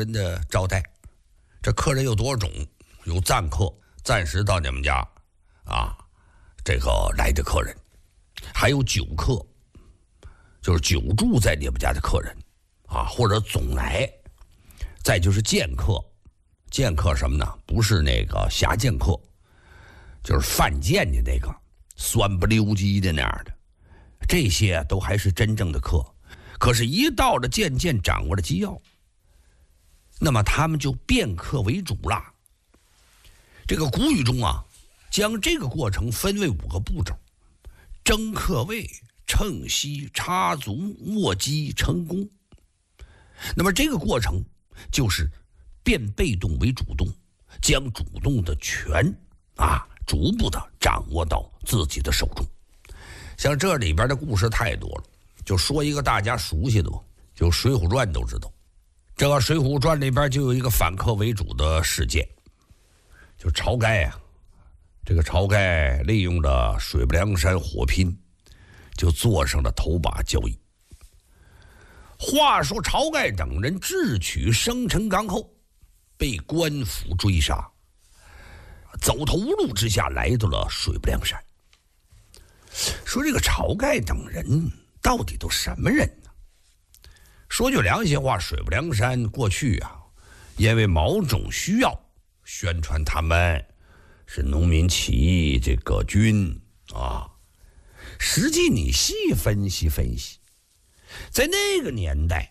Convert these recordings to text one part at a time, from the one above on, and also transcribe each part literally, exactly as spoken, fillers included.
人的招待。这客人有多少种？有暂客，暂时到你们家啊，这个来的客人，还有久客，就是久住在你们家的客人啊，或者总来。再就是见客，见客什么呢？不是那个瞎见客，就是犯贱的那个，酸不溜叽的那样的，这些都还是真正的客。可是，一到了渐渐掌握了机要，那么他们就变客为主了。这个古语中啊，将这个过程分为五个步骤：争客位、乘隙、插足、磨机、成功。那么这个过程就是变被动为主动，将主动的权啊逐步的掌握到自己的手中。像这里边的故事太多了，就说一个大家熟悉的吧，就《水浒传》都知道。这个《水浒传》里边就有一个反客为主的事件，就晁盖啊，这个晁盖利用了水泊梁山火拼，就坐上了头把交椅。话说晁盖等人智取生辰纲后，被官府追杀，走投无路之下来到了水泊梁山。说这个晁盖等人到底都什么人呢？说句良心话，水泊梁山过去啊，因为某种需要，宣传他们是农民起义这个军啊。实际你细分析分析，在那个年代，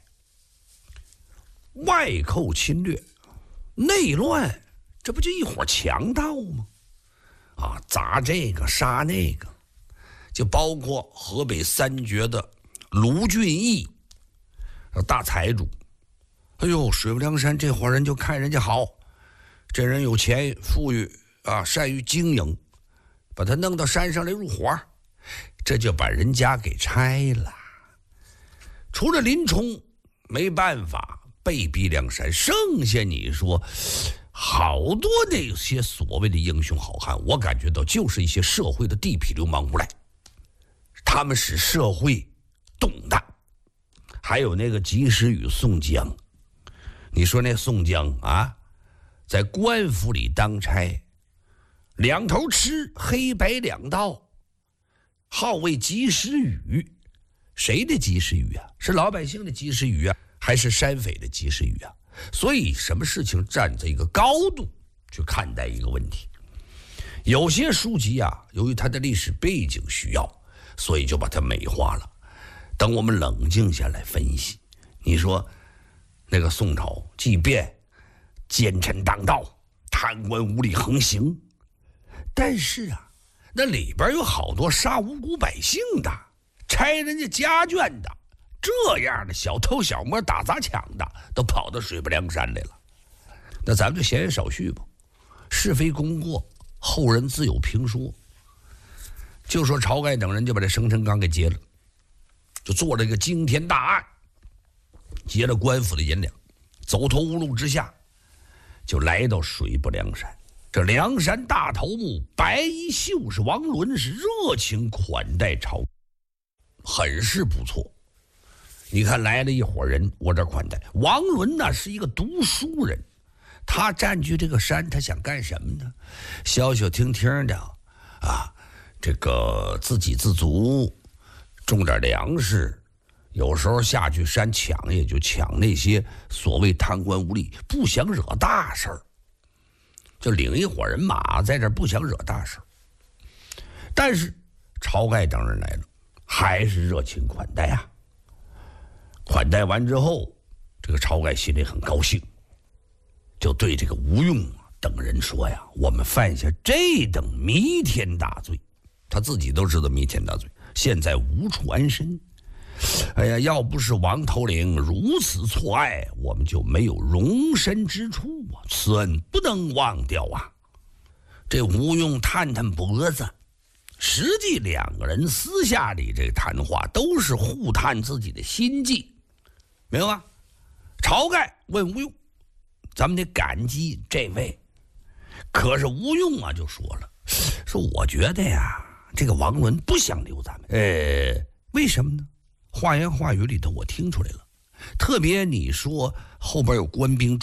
外寇侵略、内乱，这不就一伙强盗吗？啊，砸这个杀那个，就包括河北三绝的卢俊义，大财主。哎呦，水泊梁山这伙人就看人家好，这人有钱、富裕啊，善于经营，把他弄到山上来入伙，这就把人家给拆了。除了林冲没办法被逼梁山，剩下你说好多那些所谓的英雄好汉，我感觉到就是一些社会的地痞流氓无赖，他们使社会动荡。还有那个及时雨宋江，你说那宋江啊，在官府里当差，两头吃，黑白两道，号为及时雨。谁的及时雨啊？是老百姓的及时雨啊，还是山匪的及时雨啊？所以什么事情站在一个高度去看待一个问题。有些书籍啊，由于它的历史背景需要，所以就把它美化了。等我们冷静下来分析，你说那个宋朝，即便奸臣当道，贪官污吏横行，但是啊，那里边有好多杀无辜百姓的，拆人家家眷的，这样的小偷小摸打砸抢的都跑到水泊梁山来了。那咱们就闲言少叙吧，是非功过后人自有评说。就说晁盖等人就把这生辰纲给劫了，就做了一个惊天大案，劫了官府的银两，走投无路之下，就来到水泊梁山。这梁山大头目白衣秀士王伦是热情款待晁，很是不错。你看来了一伙人，我这款待王伦呢，是一个读书人，他占据这个山，他想干什么呢？消消停停的啊，这个自给自足，种点粮食，有时候下去山抢，也就抢那些所谓贪官污吏，不想惹大事儿，就领一伙人马在这儿，不想惹大事儿。但是晁盖等人来了，还是热情款待啊。款待完之后，这个晁盖心里很高兴，就对这个吴用等人说呀：“我们犯下这等弥天大罪，他自己都知道弥天大罪，现在无处安身。哎呀，要不是王头领如此错爱，我们就没有容身之处啊！此恩不能忘掉啊！”这吴用探探脖子，实际两个人私下里这谈话都是互探自己的心迹，明白吗？晁盖问吴用：“咱们得感激这位。”可是吴用啊就说了：“说我觉得呀，这个王伦不想留咱们。呃，为什么呢？话言话语里头我听出来了，特别你说后边有官兵